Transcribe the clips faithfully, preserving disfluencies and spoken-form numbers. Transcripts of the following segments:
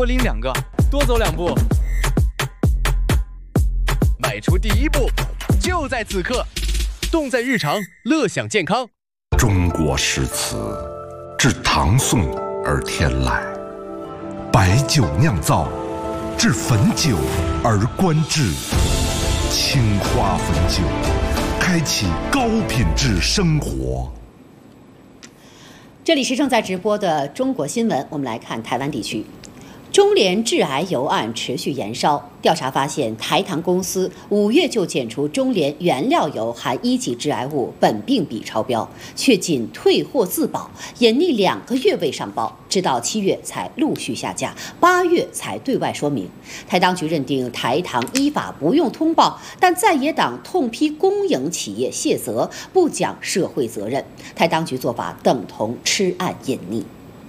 拎两个，多走两步。迈出第一步，就在此刻。动在日常，乐享健康。 中国诗词，自唐宋而天来，白酒酿造，至汾酒而观致。青花汾酒，开启高品质生活。 这里是正在直播的中国新闻，我们来看台湾地区。中联致癌油案持续延烧，调查发现，台糖公司五月就检出中联原料油含一级致癌物苯并芘超标，却仅退货自保，隐匿两个月未上报，直到七月才陆续下架，八月才对外说明。台当局认定台糖依法不用通报，但在野党痛批公营企业卸责，不讲社会责任。台当局做法等同吃案隐匿。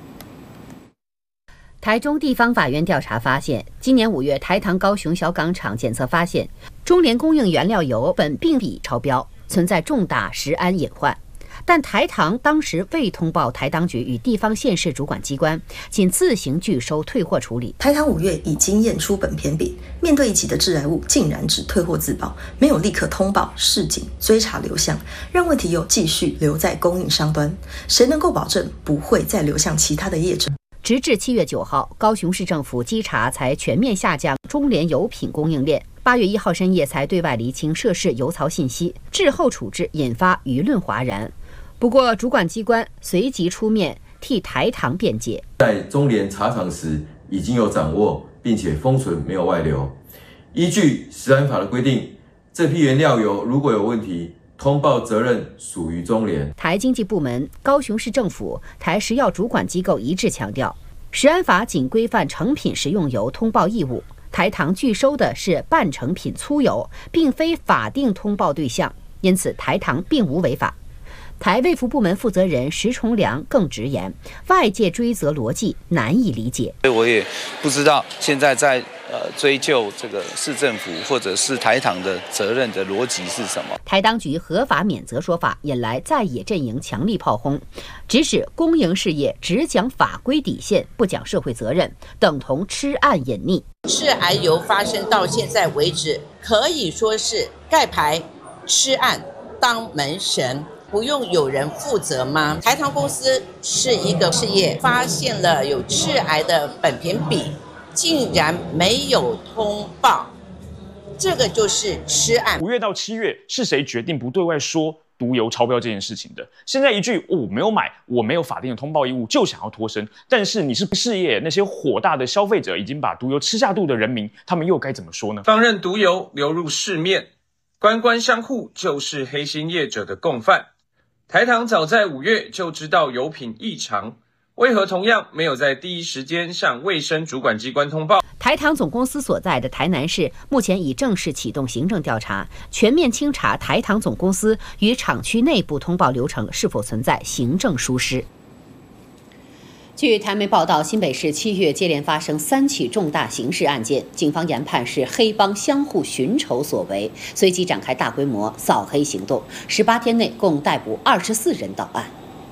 台中地方法院调查发现，今年五月，台糖高雄小港厂检测发现，中联供应原料油苯并芘超标，存在重大食安隐患。但台糖当时未通报台当局与地方县市主管机关，仅自行拒收退货处理。 台糖五月已经验出苯偏芘，面对一起的致癌物，竟然只退货自保，没有立刻通报示警追查流向，让问题又继续留在供应商端。谁能够保证不会再流向其他的业者？ 直至七月九号，高雄市政府稽查才全面下降中联油品供应链。八月一号深夜才对外厘清涉事油槽信息，滞后处置引发舆论哗然。不过，主管机关随即出面替台糖辩解， 在中联查厂时已经有掌握，并且封存没有外流。依据食安法的规定，这批原料油如果有问题，通报责任属于中联。 台经济部门、高雄市政府、台食药主管机构一致强调，食安法仅规范成品食用油通报义务，台糖拒收的是半成品粗油，并非法定通报对象，因此台糖并无违法。台卫福部门负责人石崇良更直言，外界追责逻辑难以理解。 所以我也不知道现在在呃追究这个市政府或者是台糖的责任的逻辑是什么？ 台当局合法免责说法引来在野阵营强力炮轰，指使公营事业只讲法规底线，不讲社会责任，等同吃案隐匿。 致癌油发生到现在为止，可以说是盖牌、吃案、当门神。不用有人负责吗？台糖公司是一个事业，发现了有致癌的苯偏芘，竟然没有通报，这个就是吃案。 五月到七月是谁决定不对外说毒油超标这件事情的？现在一句我、哦、没有买，我没有法定的通报义务，就想要脱身。但是你是事业，那些火大的消费者已经把毒油吃下肚的人民，他们又该怎么说呢？ 放任毒油流入市面，官官相护，就是黑心业者的共犯。台糖早在五月就知道油品异常，为何同样没有在第一时间向卫生主管机关通报？ 台糖总公司所在的台南市目前已正式启动行政调查，全面清查台糖总公司与厂区内部通报流程是否存在行政疏失。据台媒报道，新北市七月接连发生三起重大刑事案件，警方研判是黑帮相互寻仇所为，随即展开大规模扫黑行动，十八天内共逮捕二十四人到案。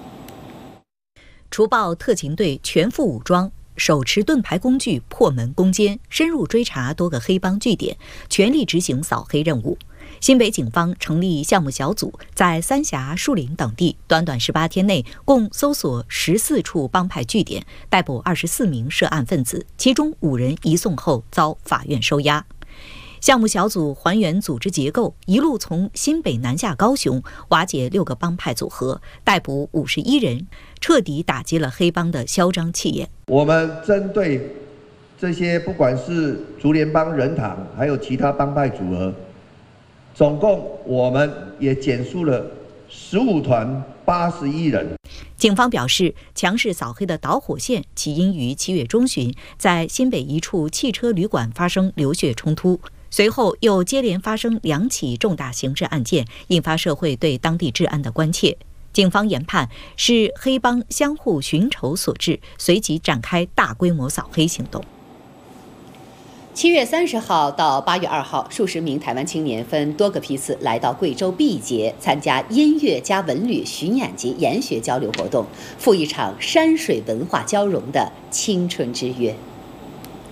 除暴特勤队全副武装，手持盾牌工具破门攻坚，深入追查多个黑帮据点，全力执行扫黑任务。新北警方成立项目小组，在三峡、树林等地，短短十八天内，共搜索十四处帮派据点，逮捕二十四名涉案分子，其中五人移送后遭法院收押。项目小组还原组织结构，一路从新北南下高雄，瓦解六个帮派组合，逮捕五十一人，彻底打击了黑帮的嚣张气焰。 我们针对这些不管是竹联帮、人堂，还有其他帮派组合，总共我们也检肃了十五团八十一人。 警方表示，强势扫黑的导火线起因于七月中旬，在新北一处汽车旅馆发生流血冲突，随后又接连发生两起重大刑事案件，引发社会对当地治安的关切。警方研判是黑帮相互寻仇所致，随即展开大规模扫黑行动。 七月三十号到八月二号，数十名台湾青年分多个批次来到贵州毕节，参加音乐加文旅巡演及研学交流活动，赴一场山水文化交融的青春之约。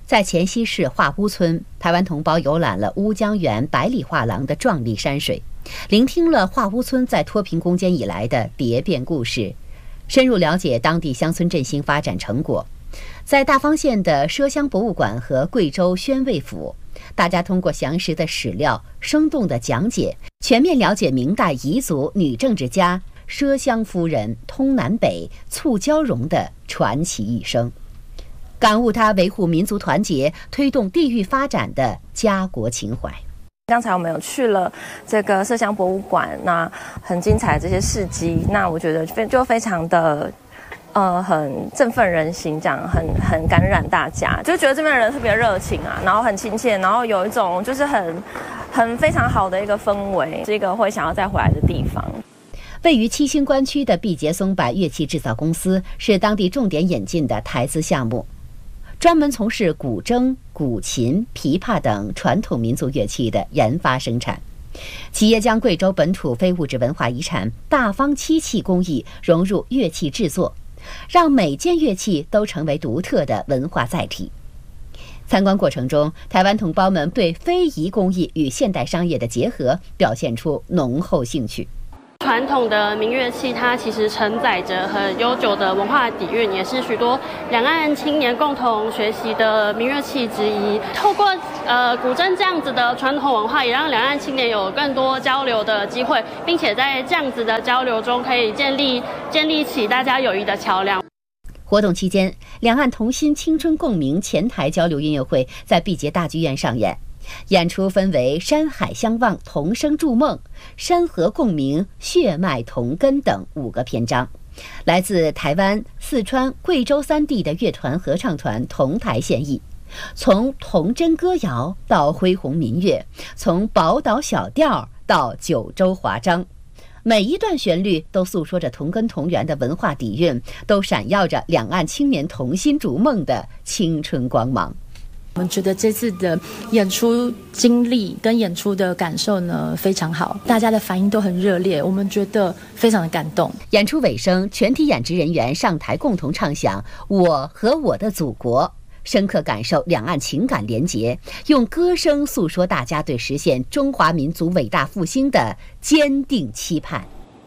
在黔西市化乌村，台湾同胞游览了乌江源百里画廊的壮丽山水，聆听了化乌村在脱贫攻坚以来的蝶变故事，深入了解当地乡村振兴发展成果。在大方县的麝乡博物馆和贵州宣慰府，大家通过详实的史料、生动的讲解，全面了解明代彝族女政治家麝乡夫人通南北、促交融的传奇一生，感悟她维护民族团结、推动地域发展的家国情怀。 刚才我们有去了这个麝乡博物馆，那很精彩的这些事迹，那我觉得非就非常的。呃，很振奋人心，这样很很感染大家，就觉得这边的人特别热情啊，然后很亲切，然后有一种就是很很非常好的一个氛围，是一个会想要再回来的地方。 位于七星关区的毕节松柏乐器制造公司是当地重点引进的台资项目，专门从事古筝、古琴、琵琶等传统民族乐器的研发生产。企业将贵州本土非物质文化遗产大方漆器工艺融入乐器制作，让每件乐器都成为独特的文化载体。参观过程中，台湾同胞们对非遗工艺与现代商业的结合表现出浓厚兴趣。 传统的民乐器，它其实承载着很悠久的文化底蕴，也是许多两岸青年共同学习的民乐器之一。透过呃古筝这样子的传统文化，也让两岸青年有更多交流的机会，并且在这样子的交流中，可以建立建立起大家友谊的桥梁。 活动期间，两岸同心青春共鸣前台交流音乐会在毕节大剧院上演。演出分为山海相望、同声筑梦、山河共鸣、血脉同根等五个篇章。来自台湾、四川、贵州三地的乐团合唱团同台献艺，从童真歌谣到恢宏民乐，从宝岛小调到九州华章，每一段旋律都诉说着同根同源的文化底蕴，都闪耀着两岸青年同心逐梦的青春光芒。 我们觉得这次的演出经历跟演出的感受呢非常好，大家的反应都很热烈，我们觉得非常的感动。 演出尾声，全体演职人员上台共同唱响《我和我的祖国》，深刻感受两岸情感连结，用歌声诉说大家对实现中华民族伟大复兴的坚定期盼。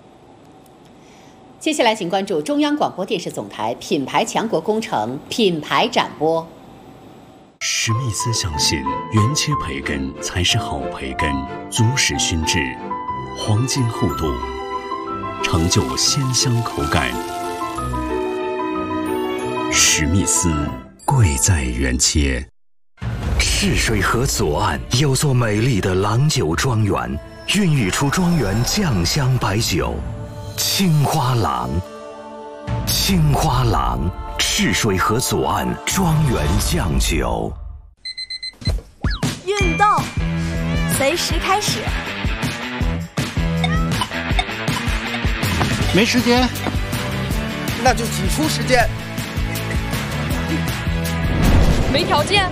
接下来请关注中央广播电视总台品牌强国工程品牌展播。 史密斯相信原切培根才是好培根，足使熏制，黄金厚度，成就鲜香口感。史密斯贵在原切。 赤水河左岸有座美丽的郎酒庄园，孕育出庄园酱香白酒青花郎。青花郎赤水河左岸庄园酱酒。 运动随时开始。 没时间，那就挤出时间。 没条件，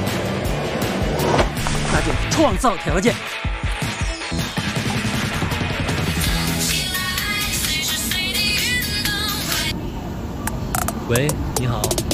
那就创造条件。 喂，你好。